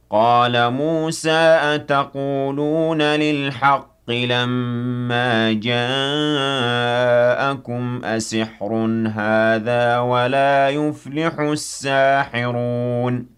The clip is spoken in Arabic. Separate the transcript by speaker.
Speaker 1: قال موسى أتقولون للحق لما جاءكم أسحر هذا ولا يفلح الساحرون